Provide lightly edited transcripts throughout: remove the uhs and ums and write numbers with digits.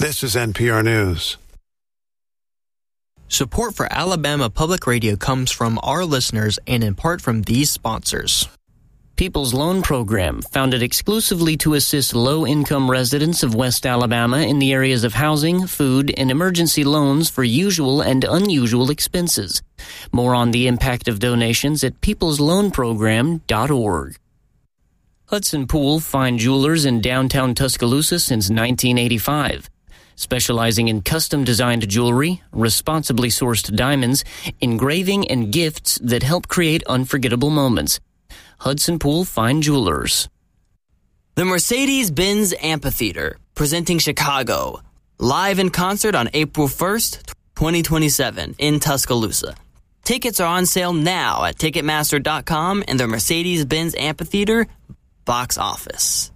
This is NPR News. Support for Alabama Public Radio comes from our listeners and in part from these sponsors. People's Loan Program, founded exclusively to assist low-income residents of West Alabama in the areas of housing, food, and emergency loans for usual and unusual expenses. More on the impact of donations at peoplesloanprogram.org. Hudson Pool, fine jewelers in downtown Tuscaloosa since 1985. Specializing in custom-designed jewelry, responsibly sourced diamonds, engraving, and gifts that help create unforgettable moments. Hudson Pool Fine Jewelers. The Mercedes-Benz Amphitheater, presenting Chicago, live in concert on April 1st, 2027 in Tuscaloosa. Tickets are on sale now at Ticketmaster.com and the Mercedes-Benz Amphitheater box office.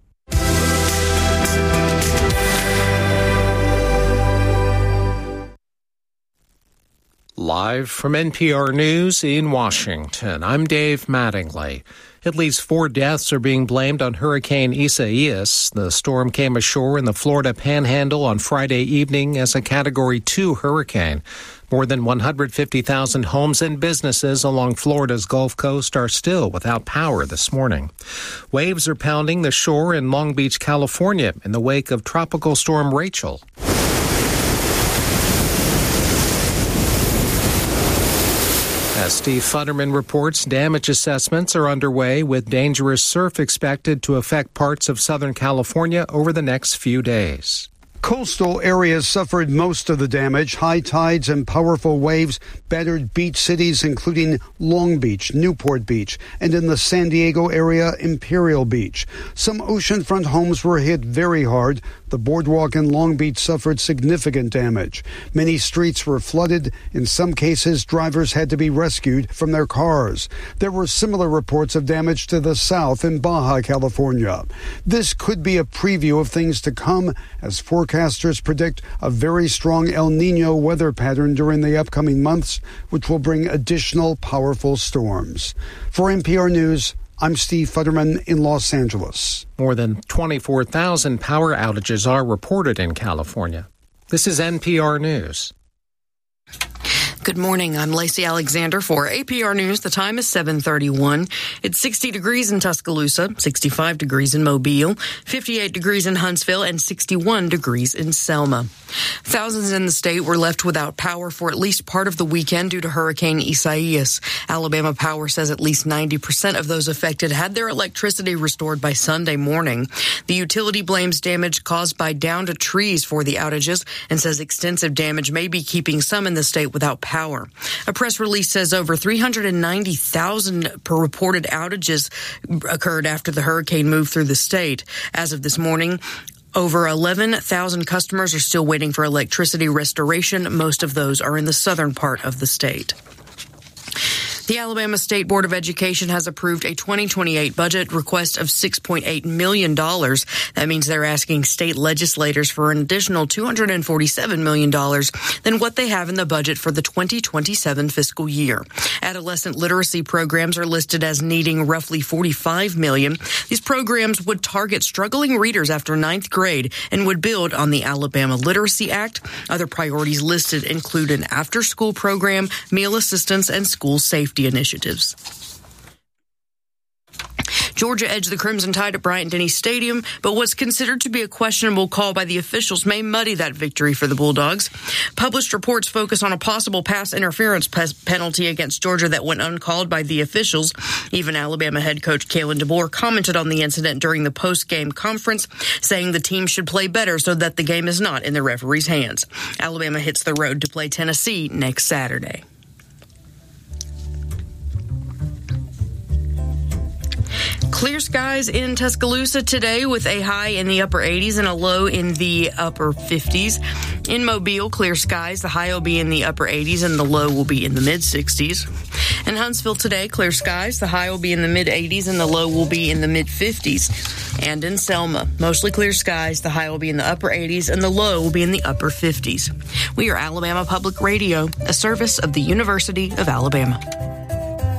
Live from NPR News in Washington, I'm Dave Mattingly. At least 4 deaths are being blamed on Hurricane Isaias. The storm came ashore in the Florida Panhandle on Friday evening as a Category 2 hurricane. More than 150,000 homes and businesses along Florida's Gulf Coast are still without power this morning. Waves are pounding the shore in Long Beach, California, in the wake of Tropical Storm Rachel. As Steve Futterman reports, damage assessments are underway with dangerous surf expected to affect parts of Southern California over the next few days. Coastal areas suffered most of the damage. High tides and powerful waves battered beach cities, including Long Beach, Newport Beach, and in the San Diego area, Imperial Beach. Some oceanfront homes were hit very hard. The boardwalk in Long Beach suffered significant damage. Many streets were flooded. In some cases, drivers had to be rescued from their cars. There were similar reports of damage to the south in Baja California. This could be a preview of things to come as forecasters predict a very strong El Niño weather pattern during the upcoming months, which will bring additional powerful storms. For NPR News, I'm Steve Futterman in Los Angeles. More than 24,000 power outages are reported in California. This is NPR News. Good morning. I'm Lacey Alexander for APR News. The time is 7:31. It's 60 degrees in Tuscaloosa, 65 degrees in Mobile, 58 degrees in Huntsville, and 61 degrees in Selma. Thousands in the state were left without power for at least part of the weekend due to Hurricane Isaias. Alabama Power says at least 90% of those affected had their electricity restored by Sunday morning. The utility blames damage caused by downed trees for the outages and says extensive damage may be keeping some in the state without power. A press release says over 390,000 reported outages occurred after the hurricane moved through the state. As of this morning, over 11,000 customers are still waiting for electricity restoration. Most of those are in the southern part of the state. The Alabama State Board of Education has approved a 2028 budget request of $6.8 million. That means they're asking state legislators for an additional $247 million than what they have in the budget for the 2027 fiscal year. Adolescent literacy programs are listed as needing roughly $45 million. These programs would target struggling readers after 9th grade and would build on the Alabama Literacy Act. Other priorities listed include an after-school program, meal assistance, and school safety initiatives. Georgia edged the Crimson Tide at Bryant-Denny Stadium, but what's considered to be a questionable call by the officials may muddy that victory for the Bulldogs. Published reports focus on a possible pass interference penalty against Georgia that went uncalled by the officials. Even Alabama head coach Kalen DeBoer commented on the incident during the post-game conference, saying the team should play better so that the game is not in the referee's hands. Alabama hits the road to play Tennessee next Saturday. Clear skies in Tuscaloosa today with a high in the upper 80s and a low in the upper 50s. In Mobile, clear skies. The high will be in the upper 80s and the low will be in the mid-60s. In Huntsville today, clear skies. The high will be in the mid-80s and the low will be in the mid-50s. And in Selma, mostly clear skies. The high will be in the upper 80s and the low will be in the upper 50s. We are Alabama Public Radio, a service of the University of Alabama.